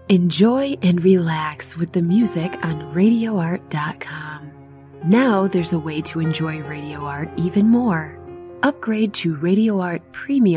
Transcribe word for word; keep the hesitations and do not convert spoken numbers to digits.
Enjoy and relax with the music on radio art dot com. Now there's a way to enjoy Radio Art even more. Upgrade to Radio Art Premium